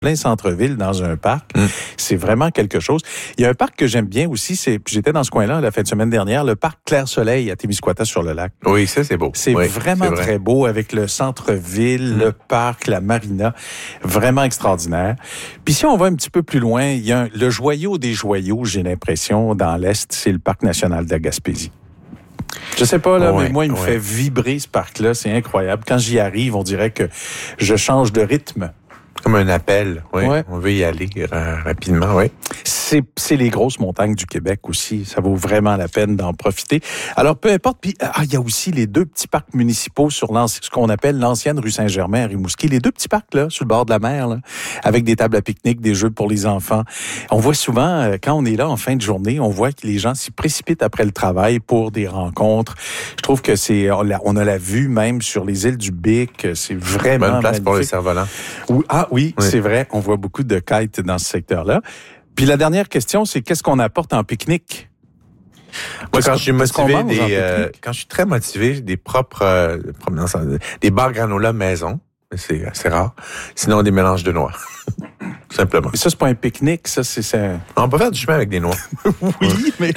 plein centre-ville dans un parc. C'est vraiment quelque chose. Il y a un parc que j'aime bien aussi, j'étais dans ce coin-là la fin de semaine dernière, le parc Clair-Soleil à Témiscouata-sur-le-Lac. Oui, ça, c'est beau. C'est vraiment très beau avec le centre-ville, le parc, la marina. Vraiment extraordinaire. Puis si on va un petit peu plus loin, il y a le joyau des joyaux, j'ai l'impression, dans l'Est, c'est le parc national de la Gaspésie. Je sais pas, là, mais moi, il me fait vibrer ce parc-là. C'est incroyable. Quand j'y arrive, on dirait que je change de rythme. Comme un appel, oui. Ouais. On veut y aller rapidement, oui. C'est les grosses montagnes du Québec aussi. Ça vaut vraiment la peine d'en profiter. Alors, peu importe. Puis, il y a aussi les 2 petits parcs municipaux sur ce qu'on appelle l'ancienne rue Saint-Germain à Rimouski. Les 2 petits parcs, là, sur le bord de la mer, là, avec des tables à pique-nique, des jeux pour les enfants. On voit souvent, quand on est là en fin de journée, on voit que les gens s'y précipitent après le travail pour des rencontres. Je trouve que on a la vue même sur les îles du Bic. C'est vraiment bonne place magnifique. pour les cerfs-volants. Oui, c'est vrai. On voit beaucoup de kites dans ce secteur-là. Puis la dernière question, c'est qu'est-ce qu'on apporte en pique-nique? Moi, quand je suis motivé, quand je suis très motivé, des bars granola maison. C'est assez rare. Sinon, des mélanges de noix. Tout simplement. Mais ça, c'est pas un pique-nique, ça. On peut faire du chemin avec des noix. Oui, mais...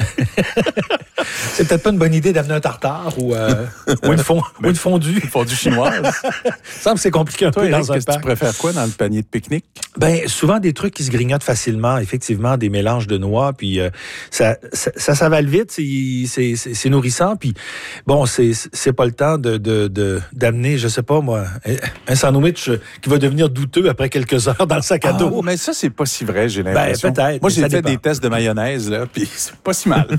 C'est peut-être pas une bonne idée d'amener un tartare ou une fondue. Une fondue chinoise. Ça me semble que c'est compliqué un peu dans un parc. Tu préfères quoi dans le panier de pique-nique? Ben, souvent des trucs qui se grignotent facilement, effectivement, des mélanges de noix, puis ça s'avale vite, c'est nourrissant, puis bon, c'est pas le temps d'amener, je sais pas moi, un sandwich qui va devenir douteux après quelques heures dans le sac à dos. Mais ça, c'est pas si vrai, j'ai l'impression. Ben, peut-être. Moi, j'ai fait des tests de mayonnaise, là, puis c'est pas si mal.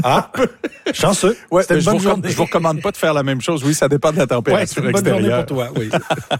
Chanceux. Ouais, c'était une bonne journée. Je vous recommande pas de faire la même chose. Oui, ça dépend de la température extérieure. Bonne journée pour toi, oui.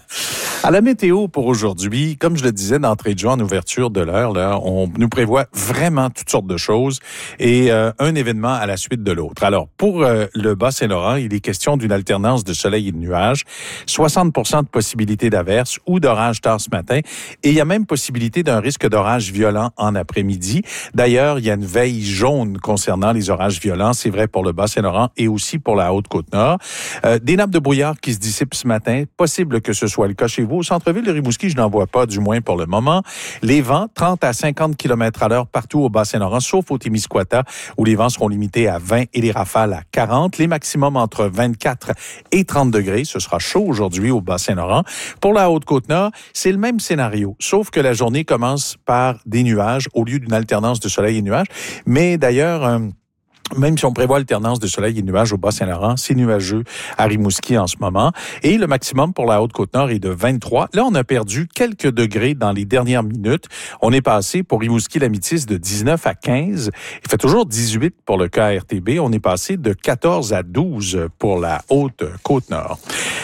À la météo pour aujourd'hui, comme je le disais d'entrée de jeu en ouverture de l'heure, là, on nous prévoit vraiment toutes sortes de choses et un événement à la suite de l'autre. Alors, pour le Bas-Saint-Laurent, il est question d'une alternance de soleil et de nuages, 60% de possibilité d'averse ou d'orage tard ce matin, et il y a même possibilité d'un risque d'orage violent en après-midi. D'ailleurs, il y a une veille jaune concernant les orages violents, c'est vrai pour le Bas-Saint-Laurent et aussi pour la Haute-Côte-Nord. Des nappes de brouillard qui se dissipent ce matin, possible que ce soit le cas chez vous. Au centre-ville de Rimouski, je n'en vois pas, du moins pour le moment. Les vents, 30 à 50 km/h partout au Bas-Saint-Laurent, sauf au Témiscouata, où les vents seront limités à 20 et les rafales à 40. Les maximums entre 24 et 30 degrés. Ce sera chaud aujourd'hui au Bas-Saint-Laurent. Pour la Haute-Côte-Nord, c'est le même scénario, sauf que la journée commence par des nuages au lieu d'une alternance de soleil et nuages. Mais d'ailleurs, même si on prévoit alternance de soleil et nuages au Bas-Saint-Laurent, c'est nuageux à Rimouski en ce moment. Et le maximum pour la Haute-Côte-Nord est de 23. Là, on a perdu quelques degrés dans les dernières minutes. On est passé pour Rimouski-Lamitis de 19 à 15. Il fait toujours 18 pour le KRTB. On est passé de 14 à 12 pour la Haute-Côte-Nord.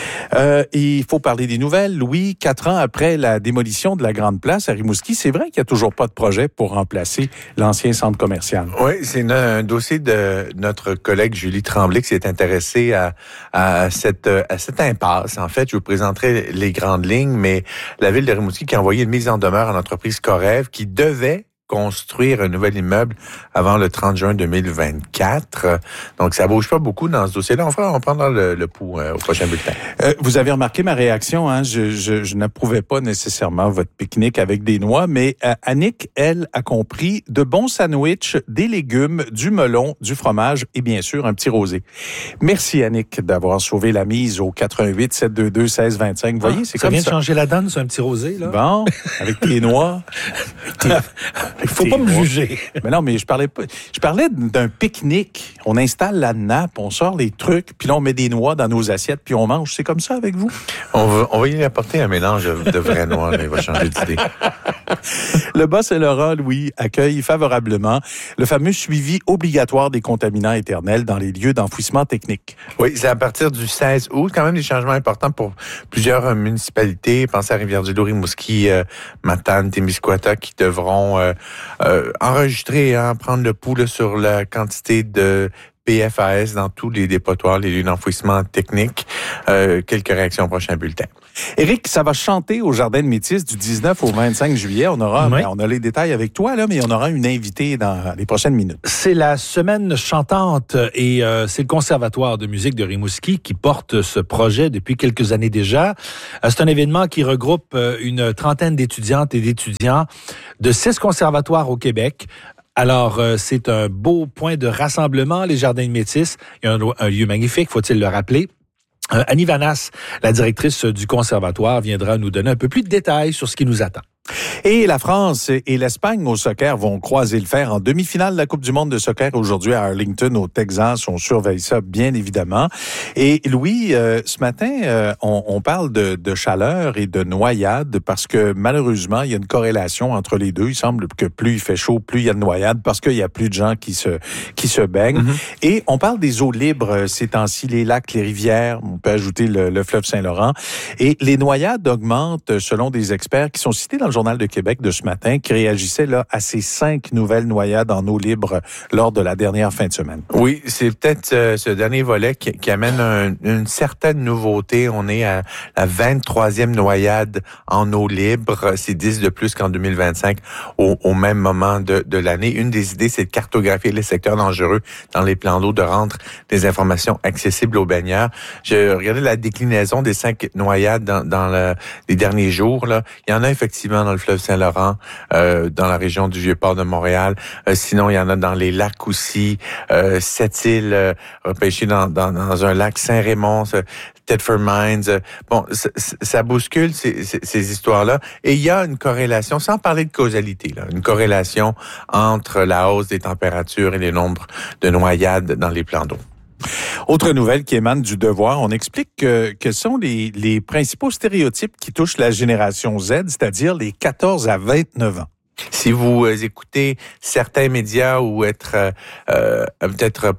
Il faut parler des nouvelles. Louis, 4 ans après la démolition de la Grande Place à Rimouski, c'est vrai qu'il n'y a toujours pas de projet pour remplacer l'ancien centre commercial. Oui, c'est un dossier de notre collègue Julie Tremblay qui s'est intéressée à cette impasse. En fait, je vous présenterai les grandes lignes, mais la ville de Rimouski qui a envoyé une mise en demeure à l'entreprise Corev qui devait construire un nouvel immeuble avant le 30 juin 2024. Donc, ça bouge pas beaucoup dans ce dossier-là. On prendra le pouls au prochain bulletin. Vous avez remarqué ma réaction, hein? Je n'approuvais pas nécessairement votre pique-nique avec des noix, mais Annick, elle, a compris de bons sandwichs, des légumes, du melon, du fromage et bien sûr un petit rosé. Merci, Annick, d'avoir sauvé la mise au 88 722 1625. Vous voyez, c'est comme ça. Ça vient de changer la donne, c'est un petit rosé, là. Bon, avec tes noix. Il faut pas me juger. Mais non, mais je parlais d'un pique-nique. On installe la nappe, on sort les trucs, puis là, on met des noix dans nos assiettes, puis on mange. C'est comme ça avec vous? On va y apporter un mélange de vraies noix, mais il va changer d'idée. Le Bas-Saint-Laurent, Louis, accueille favorablement le fameux suivi obligatoire des contaminants éternels dans les lieux d'enfouissement technique. Oui, c'est à partir du 16 août. Quand même des changements importants pour plusieurs municipalités. Pensez à Rivière-du-Loup, Rimouski, Matane, Témiscouata, qui devront enregistrer, prendre le pouls sur la quantité de PFAS dans tous les dépotoirs, les lieux d'enfouissement technique. Quelques réactions au prochain bulletin. Éric, ça va chanter au Jardin de Métis du 19 au 25 juillet. On a les détails avec toi, là, mais on aura une invitée dans les prochaines minutes. C'est la semaine chantante et c'est le Conservatoire de musique de Rimouski qui porte ce projet depuis quelques années déjà. C'est un événement qui regroupe une trentaine d'étudiantes et d'étudiants de 6 conservatoires au Québec. Alors, c'est un beau point de rassemblement, les Jardins de Métis. Il y a un lieu magnifique, faut-il le rappeler. Annie Vanas, la directrice du conservatoire, viendra nous donner un peu plus de détails sur ce qui nous attend. Et la France et l'Espagne au soccer vont croiser le fer en demi-finale de la Coupe du monde de soccer aujourd'hui à Arlington, au Texas. On surveille ça, bien évidemment. Et Louis, ce matin, on parle de chaleur et de noyade parce que malheureusement, il y a une corrélation entre les deux. Il semble que plus il fait chaud, plus il y a de noyade parce qu'il y a plus de gens qui se baignent. Mm-hmm. Et on parle des eaux libres ces temps-ci, les lacs, les rivières. On peut ajouter le fleuve Saint-Laurent. Et les noyades augmentent selon des experts qui sont cités dans le Journal de Québec de ce matin, qui réagissait là à ces 5 nouvelles noyades en eau libre lors de la dernière fin de semaine. Oui, c'est peut-être ce dernier volet qui amène une certaine nouveauté. On est à la 23e noyade en eau libre. C'est 10 de plus qu'en 2025 au même moment de l'année. Une des idées, c'est de cartographier les secteurs dangereux dans les plans d'eau, de rendre des informations accessibles aux baigneurs. J'ai regardé la déclinaison des 5 noyades dans les derniers jours. Là. Il y en a effectivement dans le fleuve Saint-Laurent, dans la région du Vieux-Port de Montréal. Sinon, il y en a dans les lacs aussi. Sept-Îles, repêchées dans un lac Saint-Raymond, Thetford Mines. Bon, ça bouscule ces histoires-là. Et il y a une corrélation, sans parler de causalité, là, une corrélation entre la hausse des températures et les nombres de noyades dans les plans d'eau. Autre nouvelle qui émane du Devoir, on explique quels sont les principaux stéréotypes qui touchent la génération Z, c'est-à-dire les 14 à 29 ans. Si vous écoutez certains médias ou être peut-être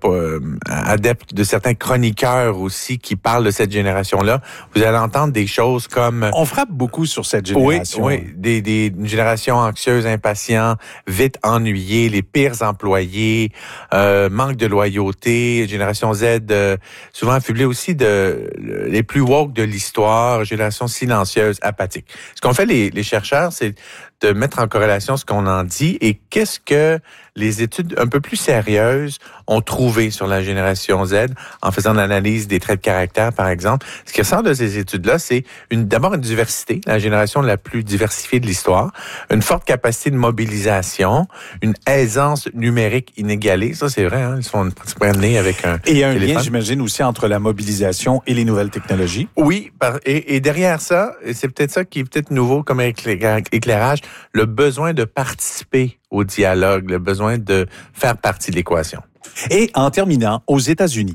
adepte de certains chroniqueurs aussi qui parlent de cette génération-là, vous allez entendre des choses comme... On frappe beaucoup sur cette génération. Oui, une génération anxieuse, impatiente, vite ennuyée, les pires employés, manque de loyauté, génération Z, souvent affublée aussi de les plus woke de l'histoire, génération silencieuse, apathique. Ce qu'ont fait les chercheurs, c'est de mettre en corrélation ce qu'on en dit et qu'est-ce que les études un peu plus sérieuses ont trouvé sur la génération Z en faisant l'analyse des traits de caractère, par exemple. Ce qui ressort de ces études-là, c'est d'abord une diversité, la génération la plus diversifiée de l'histoire, une forte capacité de mobilisation, une aisance numérique inégalée. Ça, c'est vrai, hein? Ils sont pratiquement nés avec un Et il y a un téléphone. lien, j'imagine, aussi entre la mobilisation et les nouvelles technologies. Oui, et derrière ça, c'est peut-être ça qui est peut-être nouveau comme éclairage, le besoin de participer au dialogue, le besoin de faire partie de l'équation. Et en terminant, aux États-Unis.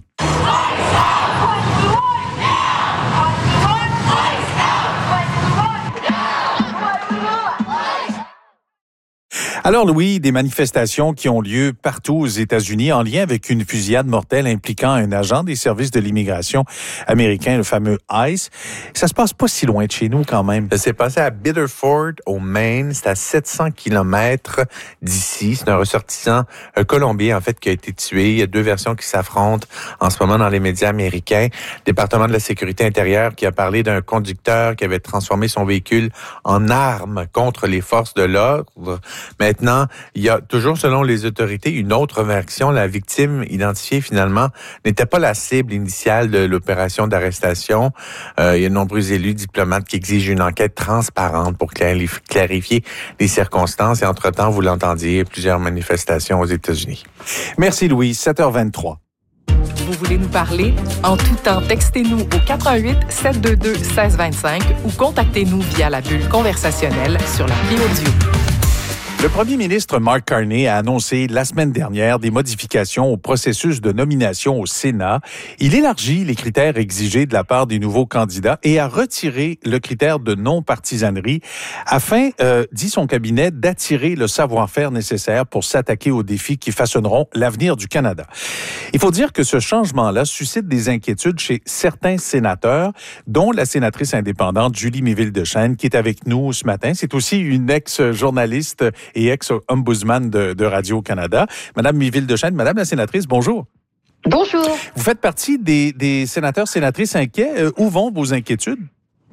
Alors Louis, des manifestations qui ont lieu partout aux États-Unis en lien avec une fusillade mortelle impliquant un agent des services de l'immigration américain, le fameux ICE. Ça se passe pas si loin de chez nous quand même. Ça s'est passé à Biddeford, au Maine. C'est à 700 kilomètres d'ici. C'est un ressortissant colombien, en fait, qui a été tué. Il y a 2 versions qui s'affrontent en ce moment dans les médias américains. Le département de la sécurité intérieure qui a parlé d'un conducteur qui avait transformé son véhicule en arme contre les forces de l'ordre. Maintenant, il y a toujours, selon les autorités, une autre version. La victime identifiée, finalement, n'était pas la cible initiale de l'opération d'arrestation. Il y a de nombreux élus, diplomates qui exigent une enquête transparente pour clarifier les circonstances. Et entre-temps, vous l'entendiez, plusieurs manifestations aux États-Unis. Merci Louis, 7h23. Vous voulez nous parler? En tout temps, textez-nous au 88-722-1625 ou contactez-nous via la bulle conversationnelle sur l'appli audio. Le premier ministre Mark Carney a annoncé la semaine dernière des modifications au processus de nomination au Sénat. Il élargit les critères exigés de la part des nouveaux candidats et a retiré le critère de non-partisanerie afin, dit son cabinet, d'attirer le savoir-faire nécessaire pour s'attaquer aux défis qui façonneront l'avenir du Canada. Il faut dire que ce changement-là suscite des inquiétudes chez certains sénateurs, dont la sénatrice indépendante Julie Méville-Deschênes, qui est avec nous ce matin. C'est aussi une ex-journaliste et ex-ombudsman de Radio-Canada. Madame Méville-Deschênes, Madame la sénatrice, bonjour. Bonjour. Vous faites partie des sénateurs, sénatrices inquiets. Où vont vos inquiétudes?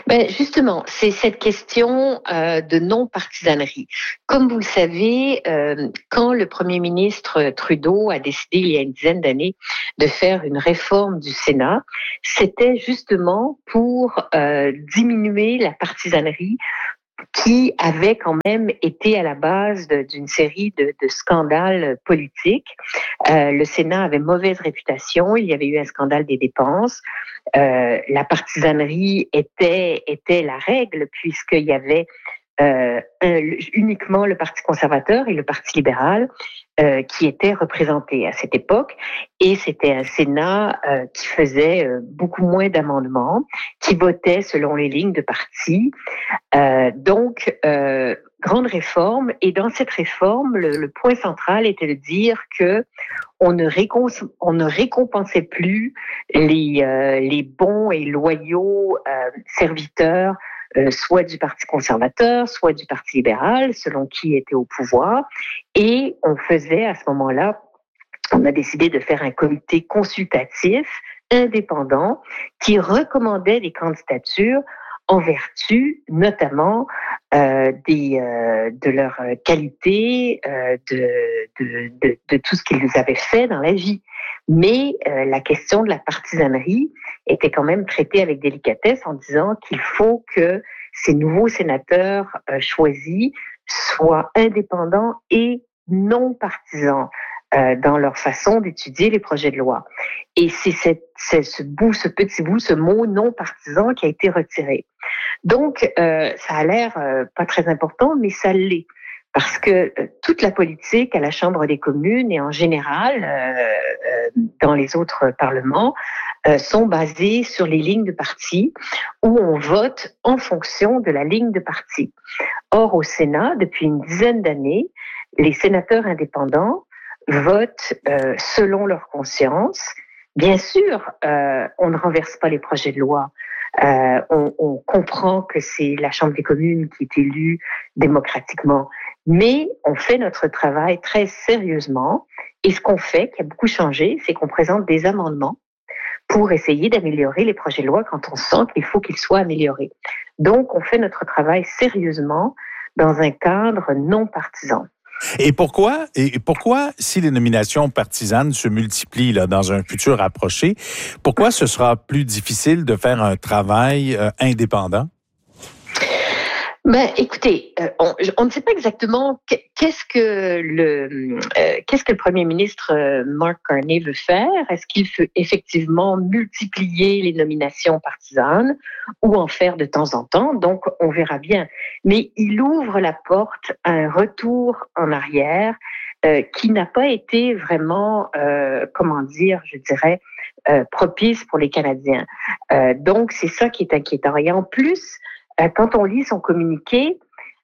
Ben justement, c'est cette question de non-partisanerie. Comme vous le savez, quand le premier ministre Trudeau a décidé il y a une dizaine d'années de faire une réforme du Sénat, c'était justement pour diminuer la partisanerie qui avait quand même été à la base d'une série de scandales politiques. Le Sénat avait mauvaise réputation, il y avait eu un scandale des dépenses, la partisanerie était la règle puisqu'il y avait uniquement le Parti conservateur et le Parti libéral qui étaient représentés à cette époque, et c'était un Sénat qui faisait beaucoup moins d'amendements, qui votait selon les lignes de parti. Donc, grande réforme, et dans cette réforme, le point central était de dire que on ne récompensait plus les bons et loyaux serviteurs, soit du Parti conservateur, soit du Parti libéral, selon qui était au pouvoir. Et on faisait à ce moment-là, on a décidé de faire un comité consultatif indépendant qui recommandait des candidatures en vertu notamment de leur qualité, de tout ce qu'ils avaient fait dans la vie. Mais la question de la partisanerie était quand même traitée avec délicatesse en disant qu'il faut que ces nouveaux sénateurs choisis soient indépendants et non partisans dans leur façon d'étudier les projets de loi. Et c'est ce petit bout, ce mot non partisan qui a été retiré. Donc, ça a l'air pas très important, mais ça l'est. Parce que toute la politique à la Chambre des communes et en général dans les autres parlements sont basées sur les lignes de parti où on vote en fonction de la ligne de parti. Or, au Sénat, depuis une dizaine d'années, les sénateurs indépendants votent selon leur conscience. Bien sûr, on ne renverse pas les projets de loi. On comprend que c'est la Chambre des communes qui est élue démocratiquement, mais on fait notre travail très sérieusement. Et ce qu'on fait, qui a beaucoup changé, c'est qu'on présente des amendements pour essayer d'améliorer les projets de loi quand on sent qu'il faut qu'ils soient améliorés. Donc, on fait notre travail sérieusement dans un cadre non partisan. Et pourquoi, si les nominations partisanes se multiplient là, dans un futur approché, pourquoi ce sera plus difficile de faire un travail indépendant? Ben, écoutez, on ne sait pas exactement qu'est-ce que le Premier ministre Mark Carney veut faire. Est-ce qu'il veut effectivement multiplier les nominations partisanes ou en faire de temps en temps? Donc, on verra bien. Mais il ouvre la porte à un retour en arrière qui n'a pas été vraiment, propice pour les Canadiens. Donc, c'est ça qui est inquiétant. Et en plus, quand on lit son communiqué,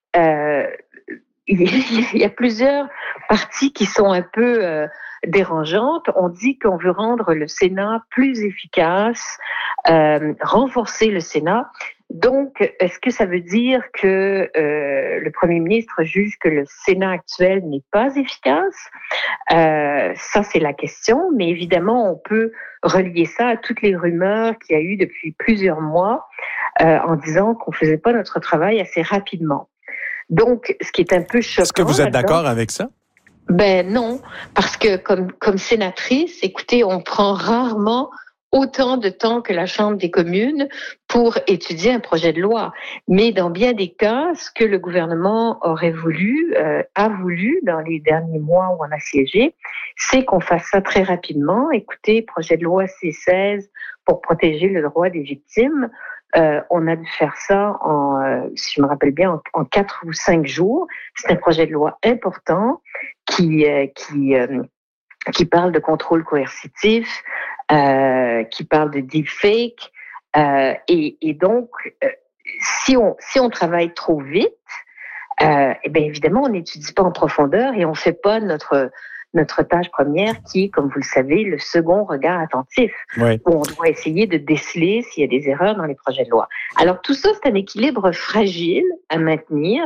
il y a plusieurs parties qui sont un peu dérangeantes. On dit qu'on veut rendre le Sénat plus efficace, renforcer le Sénat. Donc, est-ce que ça veut dire que le Premier ministre juge que le Sénat actuel n'est pas efficace? Ça, c'est la question. Mais évidemment, on peut relier ça à toutes les rumeurs qu'il y a eu depuis plusieurs mois en disant qu'on faisait pas notre travail assez rapidement. Donc, ce qui est un peu choquant. Est-ce que vous êtes d'accord avec ça? Ben non, parce que comme sénatrice, écoutez, on prend rarement autant de temps que la Chambre des communes pour étudier un projet de loi. Mais dans bien des cas, ce que le gouvernement aurait voulu, a voulu dans les derniers mois où on a siégé, c'est qu'on fasse ça très rapidement. Écoutez, projet de loi C-16 pour protéger le droit des victimes. On a dû faire ça si je me rappelle bien, en 4 ou 5 jours. C'est un projet de loi important qui parle de contrôle coercitif, qui parle de deepfake, et donc si on travaille trop vite, eh bien évidemment on n'étudie pas en profondeur et on fait pas notre tâche première qui est, comme vous le savez, le second regard attentif, oui, où on doit essayer de déceler s'il y a des erreurs dans les projets de loi. Alors tout ça, c'est un équilibre fragile à maintenir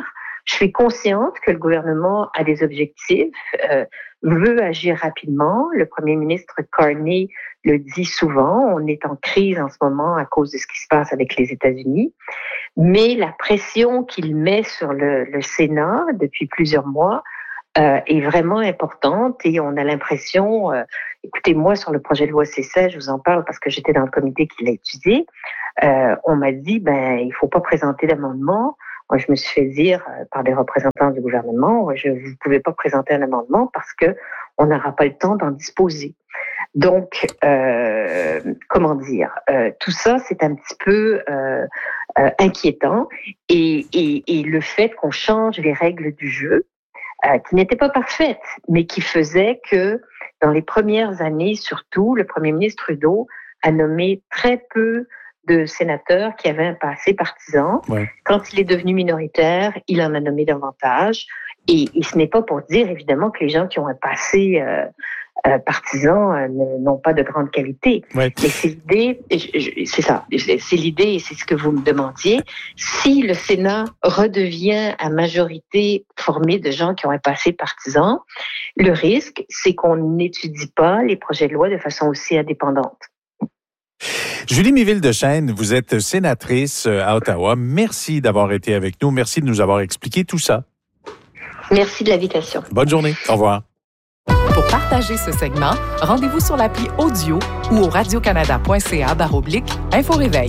Je suis consciente que le gouvernement a des objectifs, veut agir rapidement. Le premier ministre Carney le dit souvent, on est en crise en ce moment à cause de ce qui se passe avec les États-Unis, mais la pression qu'il met sur le Sénat depuis plusieurs mois est vraiment importante et on a l'impression, écoutez, moi sur le projet de loi C16, je vous en parle parce que j'étais dans le comité qui l'a étudié, on m'a dit, il faut pas présenter d'amendement. Moi, je me suis fait dire par des représentants du gouvernement, vous ne pouvez pas présenter un amendement parce que on n'aura pas le temps d'en disposer. Donc, comment dire, tout ça, c'est un petit peu inquiétant et le fait qu'on change les règles du jeu, qui n'étaient pas parfaites, mais qui faisaient que dans les premières années, surtout, le premier ministre Trudeau a nommé très peu de sénateurs qui avaient un passé partisan. Ouais. Quand il est devenu minoritaire, il en a nommé davantage. Et ce n'est pas pour dire, évidemment, que les gens qui ont un passé partisan n'ont pas de grande qualité. Ouais. Mais c'est l'idée, c'est ça, c'est l'idée et c'est ce que vous me demandiez. Si le Sénat redevient à majorité formée de gens qui ont un passé partisan, le risque, c'est qu'on n'étudie pas les projets de loi de façon aussi indépendante. Julie Miville-Deschênes, vous êtes sénatrice à Ottawa. Merci d'avoir été avec nous. Merci de nous avoir expliqué tout ça. Merci de l'invitation. Bonne journée. Au revoir. Pour partager ce segment, rendez-vous sur l'appli Audio ou au radiocanada.ca/Info-réveil.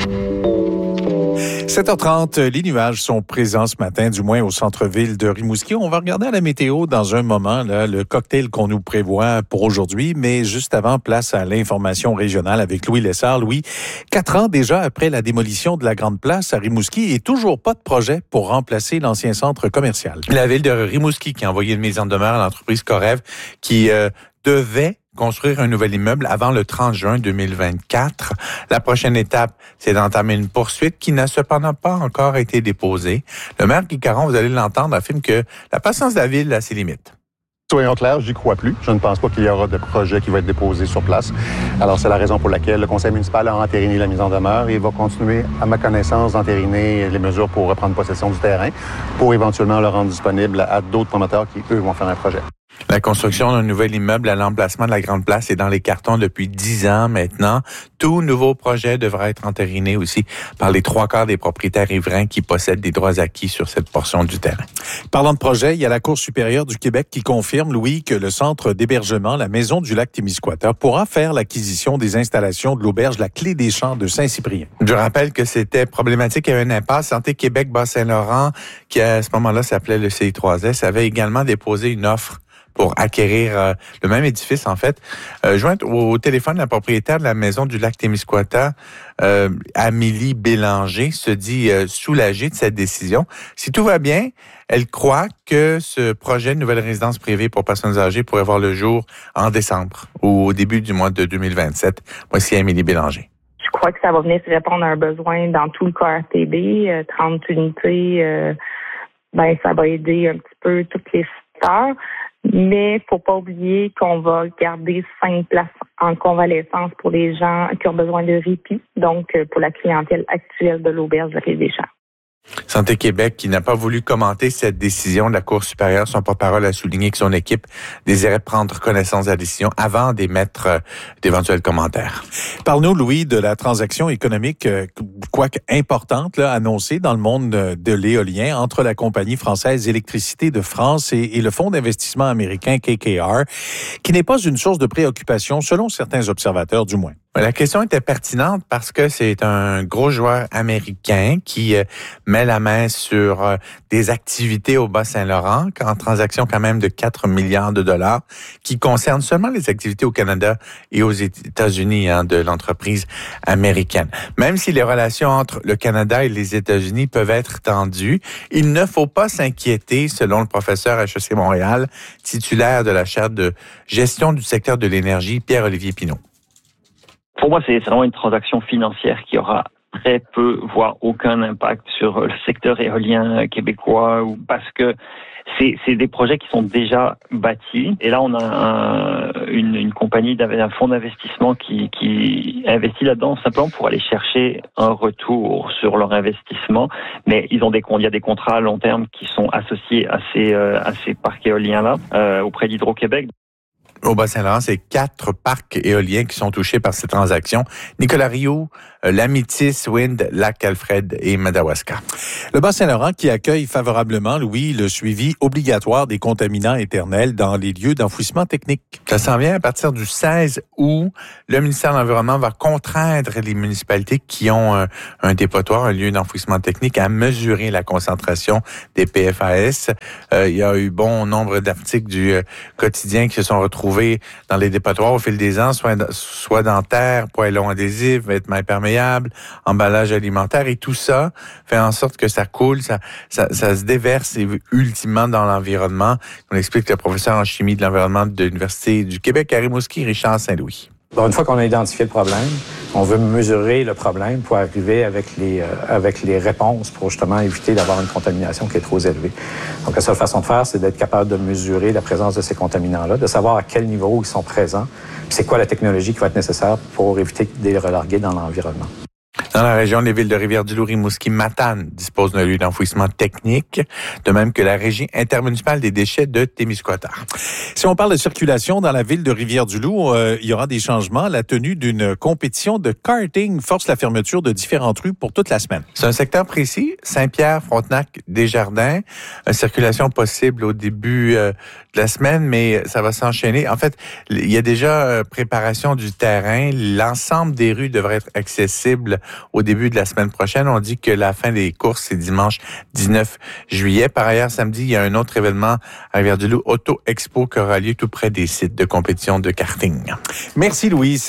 7h30, les nuages sont présents ce matin, du moins au centre-ville de Rimouski. On va regarder à la météo dans un moment, là, le cocktail qu'on nous prévoit pour aujourd'hui. Mais juste avant, place à l'information régionale avec Louis Lessard. Louis, 4 ans déjà après la démolition de la Grande Place à Rimouski et toujours pas de projet pour remplacer l'ancien centre commercial. La ville de Rimouski qui a envoyé une mise en demeure à l'entreprise Corev qui devait construire un nouvel immeuble avant le 30 juin 2024. La prochaine étape, c'est d'entamer une poursuite qui n'a cependant pas encore été déposée. Le maire Guy Caron, vous allez l'entendre, affirme que la patience de la ville a ses limites. Soyons clairs, j'y crois plus. Je ne pense pas qu'il y aura de projet qui va être déposé sur place. Alors, c'est la raison pour laquelle le conseil municipal a entériné la mise en demeure et va continuer, à ma connaissance, d'entériner les mesures pour reprendre possession du terrain pour éventuellement le rendre disponible à d'autres promoteurs qui, eux, vont faire un projet. La construction d'un nouvel immeuble à l'emplacement de la Grande Place est dans les cartons depuis 10 ans maintenant. Tout nouveau projet devra être entériné aussi par les 3/4 des propriétaires riverains qui possèdent des droits acquis sur cette portion du terrain. Parlant de projet, il y a la Cour supérieure du Québec qui confirme, Louis, que le centre d'hébergement, la Maison du Lac-Témiscouata, pourra faire l'acquisition des installations de l'auberge La Clé des Champs de Saint-Cyprien. Je rappelle que c'était problématique. Il y avait une impasse. Santé Québec Bas-Saint-Laurent, qui à ce moment-là s'appelait le CI3S, avait également déposé une offre pour acquérir le même édifice, en fait. Jointe au téléphone, la propriétaire de la Maison du Lac-Témiscouata, Amélie Bélanger, se dit soulagée de cette décision. Si tout va bien, elle croit que ce projet de nouvelle résidence privée pour personnes âgées pourrait voir le jour en décembre ou au début du mois de 2027. Voici Amélie Bélanger. Je crois que ça va venir répondre à un besoin dans tout le QRTB. 30 unités, ça va aider un petit peu toutes les secteurs. Mais faut pas oublier qu'on va garder 5 places en convalescence pour les gens qui ont besoin de répit, donc pour la clientèle actuelle de l'auberge de la Clé des Champs. Santé Québec, qui n'a pas voulu commenter cette décision de la Cour supérieure, son porte-parole a souligné que son équipe désirait prendre connaissance de la décision avant d'émettre d'éventuels commentaires. Parle-nous, Louis, de la transaction économique, quoique importante, là, annoncée dans le monde de l'éolien entre la compagnie française Électricité de France et le fonds d'investissement américain KKR, qui n'est pas une source de préoccupation, selon certains observateurs du moins. La question était pertinente parce que c'est un gros joueur américain qui met la main sur des activités au Bas-Saint-Laurent, en transaction quand même de 4 milliards de dollars, qui concernent seulement les activités au Canada et aux États-Unis de l'entreprise américaine. Même si les relations entre le Canada et les États-Unis peuvent être tendues, il ne faut pas s'inquiéter, selon le professeur à HEC Montréal, titulaire de la chaire de gestion du secteur de l'énergie, Pierre-Olivier Pinault. Pour moi, c'est vraiment une transaction financière qui aura très peu, voire aucun impact sur le secteur éolien québécois, parce que c'est des projets qui sont déjà bâtis. Et là, on a une compagnie, un fonds d'investissement qui investit là-dedans simplement pour aller chercher un retour sur leur investissement. Mais il y a des contrats à long terme qui sont associés à ces parcs éoliens-là auprès d'Hydro-Québec. Au Bas-Saint-Laurent, c'est 4 parcs éoliens qui sont touchés par cette transaction. Nicolas Rio, l'Amitis, Wind, Lac-Alfred et Madawaska. Le Bas-Saint-Laurent qui accueille favorablement, Louis, le suivi obligatoire des contaminants éternels dans les lieux d'enfouissement technique. Ça s'en vient à partir du 16 août. Le ministère de l'Environnement va contraindre les municipalités qui ont un dépotoir, un lieu d'enfouissement technique, à mesurer la concentration des PFAS. Il y a eu bon nombre d'articles du quotidien qui se sont retrouvés dans les dépotoirs au fil des ans, soit dans terre, poêlons adhésifs, vêtements imperméables, emballage alimentaire, et tout ça fait en sorte que ça coule, ça se déverse ultimement dans l'environnement. On explique le professeur en chimie de l'environnement de l'Université du Québec à Rimouski, Richard Saint-Louis. Bon, une fois qu'on a identifié le problème, on veut mesurer le problème pour arriver avec les réponses pour justement éviter d'avoir une contamination qui est trop élevée. Donc, la seule façon de faire, c'est d'être capable de mesurer la présence de ces contaminants-là, de savoir à quel niveau ils sont présents, puis c'est quoi la technologie qui va être nécessaire pour éviter de les relarguer dans l'environnement. Dans la région, les villes de Rivière-du-Loup, Rimouski, Matane disposent d'un lieu d'enfouissement technique, de même que la régie intermunicipale des déchets de Témiscouata. Si on parle de circulation dans la ville de Rivière-du-Loup, il y aura des changements. La tenue d'une compétition de karting force la fermeture de différentes rues pour toute la semaine. C'est un secteur précis, Saint-Pierre, Frontenac, Desjardins. Circulation possible au début de la semaine, mais ça va s'enchaîner. En fait, il y a déjà préparation du terrain. L'ensemble des rues devrait être accessible au début de la semaine prochaine. On dit que la fin des courses, c'est dimanche 19 juillet. Par ailleurs, samedi, il y a un autre événement à Rivière-du-Loup, Auto Expo, qui aura lieu tout près des sites de compétition de karting. Merci Louise,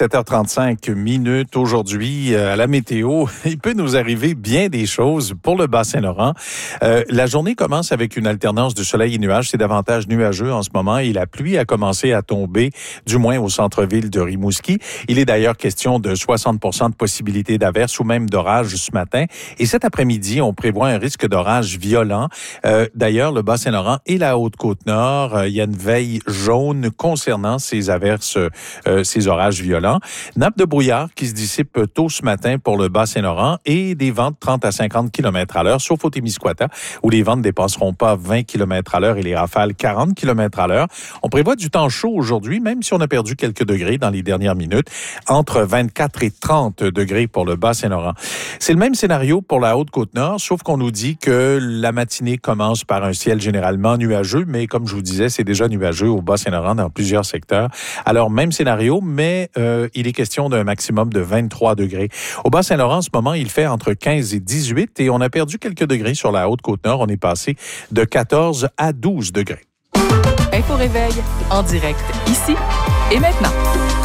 7h35 aujourd'hui à la météo. Il peut nous arriver bien des choses pour le Bas-Saint-Laurent. La journée commence avec une alternance de soleil et nuages. C'est davantage nuageux en ce moment et la pluie a commencé à tomber, du moins au centre-ville de Rimouski. Il est d'ailleurs question de 60% de possibilité d'averse ou même d'orage ce matin. Et cet après-midi, on prévoit un risque d'orage violent. D'ailleurs, le Bas-Saint-Laurent et la Haute-Côte-Nord, il y a une veille jaune concernant ces averses, ces orages violents. Nappe de brouillard qui se dissipe tôt ce matin pour le Bas-Saint-Laurent et des vents de 30 à 50 km à l'heure, sauf au Témiscouata, où les vents ne dépasseront pas 20 km à l'heure et les rafales 40 km à l'heure. On prévoit du temps chaud aujourd'hui, même si on a perdu quelques degrés dans les dernières minutes, entre 24 et 30 degrés pour le Bas-Saint-Laurent. C'est le même scénario pour la Haute-Côte-Nord, sauf qu'on nous dit que la matinée commence par un ciel généralement nuageux, mais comme je vous disais, c'est déjà nuageux au Bas-Saint-Laurent dans plusieurs secteurs. Alors, même scénario, mais il est question d'un maximum de 23 degrés. Au Bas-Saint-Laurent, en ce moment, il fait entre 15 et 18 et on a perdu quelques degrés sur la Haute-Côte-Nord. On est passé de 14 à 12 degrés. Info Réveil, en direct ici et maintenant.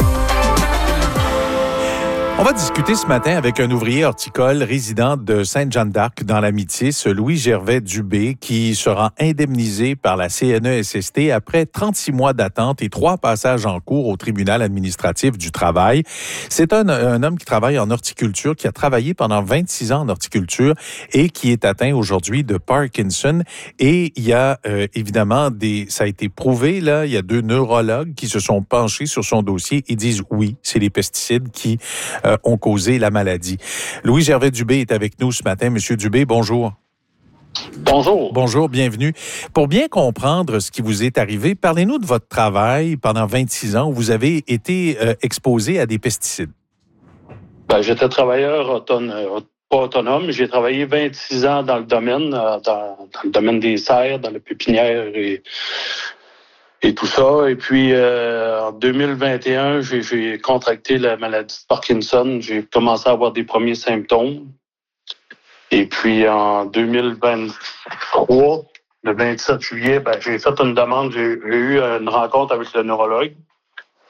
On va discuter ce matin avec un ouvrier horticole résident de Sainte-Jeanne-d'Arc dans la Métis, Louis-Gervais Dubé, qui sera indemnisé par la CNESST après 36 mois d'attente et 3 passages en cours au tribunal administratif du travail. C'est un homme qui travaille en horticulture, qui a travaillé pendant 26 ans en horticulture et qui est atteint aujourd'hui de Parkinson. Et il y a évidemment ça a été prouvé, là, il y a 2 neurologues qui se sont penchés sur son dossier et disent oui, c'est les pesticides qui ont causé la maladie. Louis-Gervais Dubé est avec nous ce matin. Monsieur Dubé, bonjour. Bonjour. Bonjour, bienvenue. Pour bien comprendre ce qui vous est arrivé, parlez-nous de votre travail pendant 26 ans où vous avez été exposé à des pesticides. J'étais travailleur pas autonome. J'ai travaillé 26 ans dans le domaine des serres, dans la pépinière et tout ça. Et puis, en 2021, j'ai contracté la maladie de Parkinson. J'ai commencé à avoir des premiers symptômes. Et puis, en 2023, le 27 juillet, j'ai fait une demande. J'ai eu une rencontre avec le neurologue.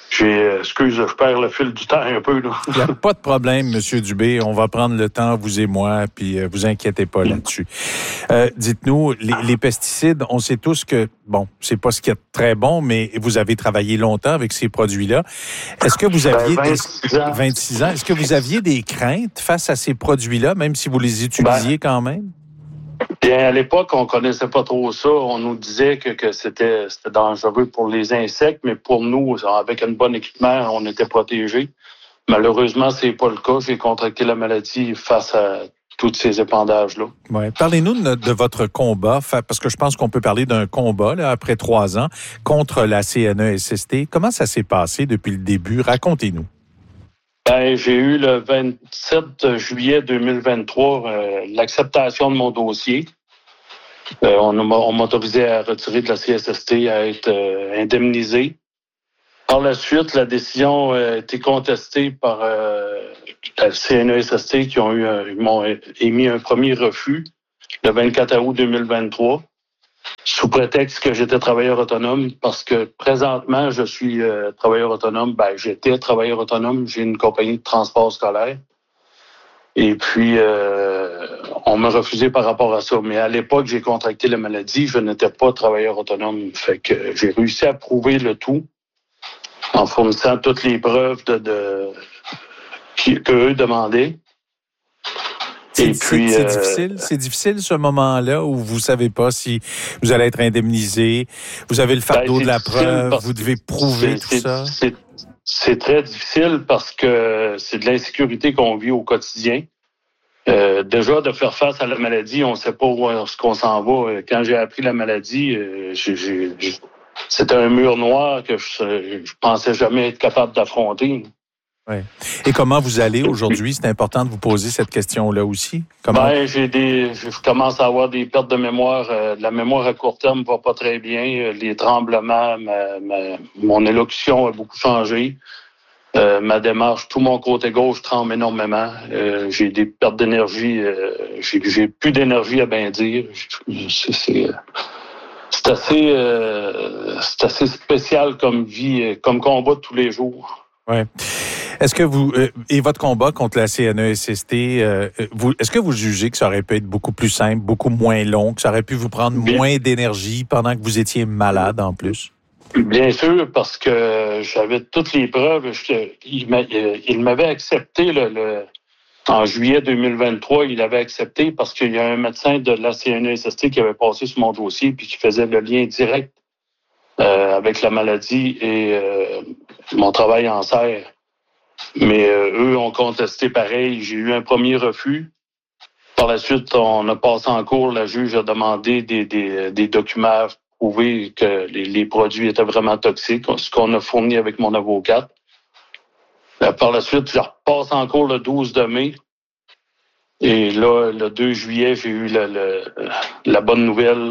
Excuse, je perds le fil du temps un peu, là. Il n'y a pas de problème, M. Dubé. On va prendre le temps, vous et moi, puis vous inquiétez pas là-dessus. Dites-nous, les pesticides, on sait tous que, bon, c'est pas ce qui est très bon, mais vous avez travaillé longtemps avec ces produits-là. Est-ce que vous aviez 26 ans. Est-ce que vous aviez des craintes face à ces produits-là, même si vous les utilisiez quand même? Bien, à l'époque, on connaissait pas trop ça. On nous disait que c'était dangereux pour les insectes, mais pour nous, avec un bon équipement, on était protégés. Malheureusement, c'est pas le cas. J'ai contracté la maladie face à tous ces épandages-là. Ouais. Parlez-nous de votre combat, parce que je pense qu'on peut parler d'un combat, là, après 3 ans, contre la CNESST. Comment ça s'est passé depuis le début? Racontez-nous. Ben, j'ai eu le 27 juillet 2023 l'acceptation de mon dossier. On m'a autorisé à retirer de la CSST, à être indemnisé. Par la suite, la décision a été contestée par la CNESST qui m'ont émis un premier refus le 24 août 2023 sous prétexte que j'étais travailleur autonome parce que présentement, je suis travailleur autonome. Ben, j'étais travailleur autonome. J'ai une compagnie de transport scolaire. Et puis, on m'a refusé par rapport à ça. Mais à l'époque, j'ai contracté la maladie. Je n'étais pas travailleur autonome. Fait que j'ai réussi à prouver le tout en fournissant toutes les preuves qu'eux demandaient. C'est difficile. C'est difficile ce moment-là où vous savez pas si vous allez être indemnisé. Vous avez le fardeau de la preuve. Vous devez prouver tout ça. C'est très difficile parce que c'est de l'insécurité qu'on vit au quotidien. Déjà, de faire face à la maladie, on ne sait pas où est-ce qu'on s'en va. Quand j'ai appris la maladie, c'était un mur noir que je pensais jamais être capable d'affronter. Ouais. Et comment vous allez aujourd'hui? C'est important de vous poser cette question-là aussi. Comment? Ben, je commence à avoir des pertes de mémoire. La mémoire à court terme va pas très bien. Les tremblements, mon élocution a beaucoup changé. Ma démarche, tout mon côté gauche tremble énormément. J'ai des pertes d'énergie. J'ai plus d'énergie à bien dire. C'est assez spécial comme vie, comme combat de tous les jours. Ouais. Est-ce que vous et votre combat contre la CNESST, est-ce que vous jugez que ça aurait pu être beaucoup plus simple, beaucoup moins long, que ça aurait pu vous prendre moins d'énergie pendant que vous étiez malade en plus? Bien sûr, parce que j'avais toutes les preuves. Il m'avait accepté en juillet 2023. Il avait accepté parce qu'il y a un médecin de la CNESST qui avait passé sur mon dossier puis qui faisait le lien direct avec la maladie et mon travail en serre. Mais eux ont contesté pareil. J'ai eu un premier refus. Par la suite, on a passé en cours. La juge a demandé des documents pour prouver que les produits étaient vraiment toxiques, ce qu'on a fourni avec mon avocate. Par la suite, je repasse en cours le 12 de mai. Et là, le 2 juillet, j'ai eu la bonne nouvelle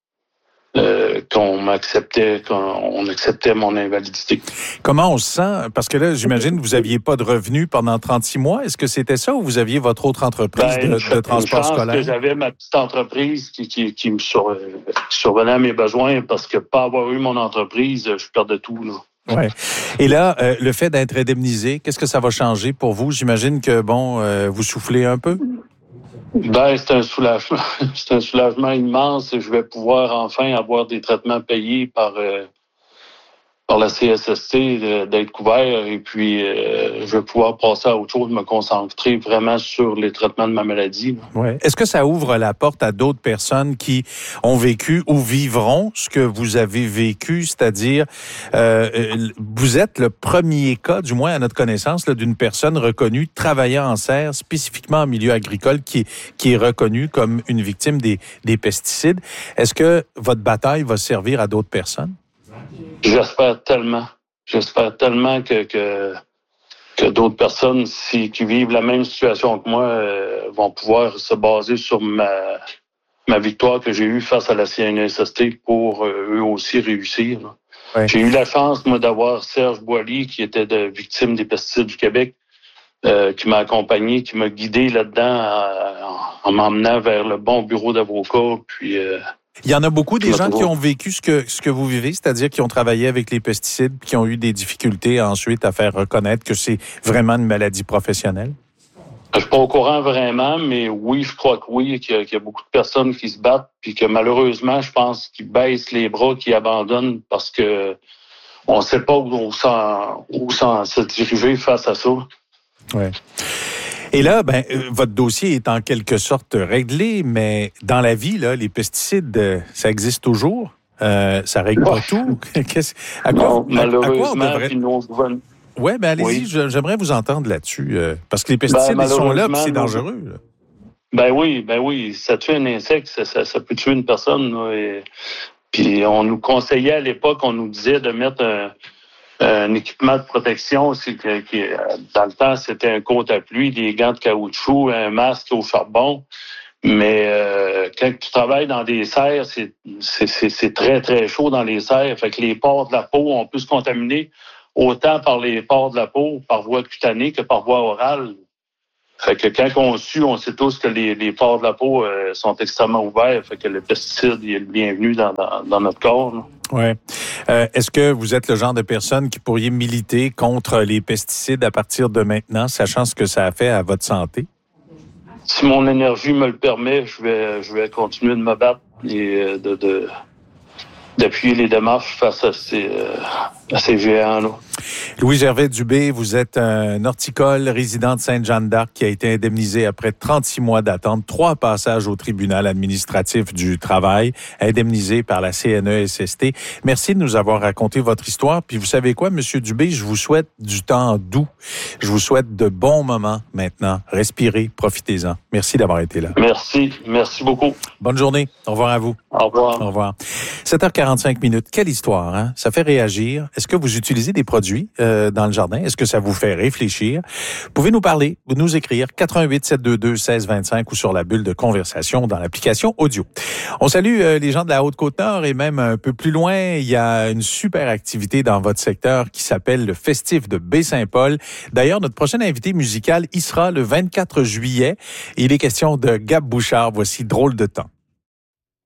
qu'on acceptait mon invalidité. Comment on se sent? Parce que là, j'imagine que vous n'aviez pas de revenus pendant 36 mois. Est-ce que c'était ça ou vous aviez votre autre entreprise de transport scolaire? Que j'avais ma petite entreprise qui me survenait à mes besoins parce que pas avoir eu mon entreprise, je perdais tout, là. Ouais. Et là, le fait d'être indemnisé, qu'est-ce que ça va changer pour vous? J'imagine que, vous soufflez un peu? Ben, c'est un soulagement. C'est un soulagement immense. Je vais pouvoir enfin avoir des traitements payés par la CSST, d'être couvert. Et puis, je vais pouvoir passer à autre chose, me concentrer vraiment sur les traitements de ma maladie. Ouais. Est-ce que ça ouvre la porte à d'autres personnes qui ont vécu ou vivront ce que vous avez vécu? C'est-à-dire, vous êtes le premier cas, du moins à notre connaissance, là, d'une personne reconnue travaillant en serre, spécifiquement en milieu agricole, qui est reconnue comme une victime des pesticides. Est-ce que votre bataille va servir à d'autres personnes? J'espère tellement. J'espère tellement que d'autres personnes qui vivent la même situation que moi vont pouvoir se baser sur ma victoire que j'ai eue face à la CNESST pour eux aussi réussir. Ouais. J'ai eu la chance, moi, d'avoir Serge Boily, qui était victime des pesticides du Québec, qui m'a accompagné, qui m'a guidé là-dedans en m'emmenant vers le bon bureau d'avocat. Puis Il y en a beaucoup des gens qui ont vécu ce que vous vivez, c'est-à-dire qui ont travaillé avec les pesticides, qui ont eu des difficultés ensuite à faire reconnaître que c'est vraiment une maladie professionnelle? Je suis pas au courant vraiment, mais oui, je crois que oui, qu'il y a beaucoup de personnes qui se battent, puis que malheureusement, je pense qu'ils baissent les bras, qu'ils abandonnent parce que on ne sait pas où se diriger face à ça. Ouais. Et là, votre dossier est en quelque sorte réglé, mais dans la vie, là, les pesticides, ça existe toujours? Ça règle pas tout? Malheureusement, puis nos gouvernements. Oui, allez-y, j'aimerais vous entendre là-dessus. Parce que les pesticides, ils sont là, puis c'est dangereux. Là. Oui. Ça tue un insecte, ça peut tuer une personne. Là, puis on nous conseillait à l'époque, on nous disait de mettre un équipement de protection aussi, qui dans le temps, c'était un compte à pluie, des gants de caoutchouc, un masque au charbon. Mais quand tu travailles dans des serres, c'est très, très chaud dans les serres. Fait que les pores de la peau, on peut se contaminer autant par les pores de la peau, par voie cutanée que par voie orale. Fait que quand on sue, on sait tous que les pores de la peau sont extrêmement ouverts. Fait que le pesticide il est le bienvenu dans notre corps. Oui. Est-ce que vous êtes le genre de personne qui pourriez militer contre les pesticides à partir de maintenant, sachant ce que ça a fait à votre santé? Si mon énergie me le permet, je vais continuer de me battre et d'appuyer les démarches face à ces géants-là. Louis-Gervais Dubé, vous êtes un horticole résident de Sainte-Jeanne-d'Arc qui a été indemnisé après 36 mois d'attente, 3 passages au tribunal administratif du travail, indemnisé par la CNESST. Merci de nous avoir raconté votre histoire. Puis vous savez quoi, Monsieur Dubé, je vous souhaite du temps doux. Je vous souhaite de bons moments maintenant. Respirez, profitez-en. Merci d'avoir été là. Merci beaucoup. Bonne journée. Au revoir à vous. Au revoir. Au revoir. 7h45 minutes. Quelle histoire, hein? Ça fait réagir. Est-ce que vous utilisez des produits dans le jardin? Est-ce que ça vous fait réfléchir? Vous pouvez nous parler ou nous écrire 88-722-1625 ou sur la bulle de conversation dans l'application audio. On salue les gens de la Haute-Côte-Nord et même un peu plus loin, il y a une super activité dans votre secteur qui s'appelle le Festif de Baie-Saint-Paul. D'ailleurs, notre prochain invité musical y sera le 24 juillet. Il est question de Gab Bouchard. Voici Drôle de temps.